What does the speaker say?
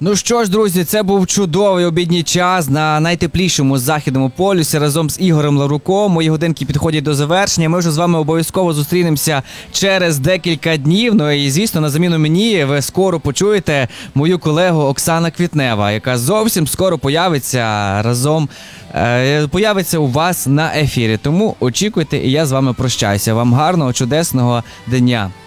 Ну що ж, друзі, це був чудовий обідній час на найтеплішому західному полюсі разом з Ігорем Ларуком. Мої годинки підходять до завершення. Ми вже з вами обов'язково зустрінемося через декілька днів. Ну і, звісно, на заміну мені ви скоро почуєте мою колегу Оксана Квітнева, яка зовсім скоро появиться у вас на ефірі. Тому очікуйте, і я з вами прощаюся. Вам гарного, чудесного дня.